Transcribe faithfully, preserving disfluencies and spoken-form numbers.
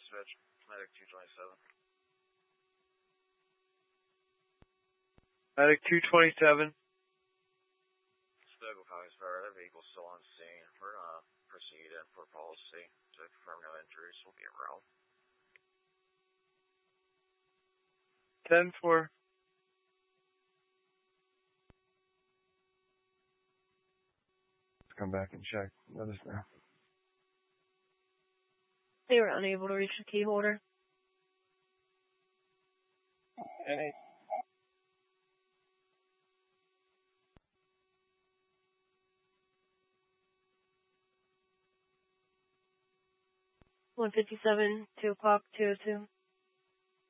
dispatch, Medic two twenty-seven. Medic two twenty-seven. Stoke County Fire, that vehicle's still on scene. We're gonna proceed in for policy to confirm no injuries. We'll be around. ten four. Let's come back and check. Let us know. They were unable to reach the key holder. Any? one fifty-seven, two o'clock, two oh two.